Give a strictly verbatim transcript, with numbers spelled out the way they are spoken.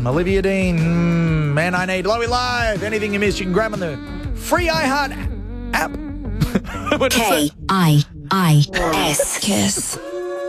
Olivia Dean, mm, Man I Need, Lowy Live. Anything you missed, you can grab on the free iHeart app. K I I S. Kiss.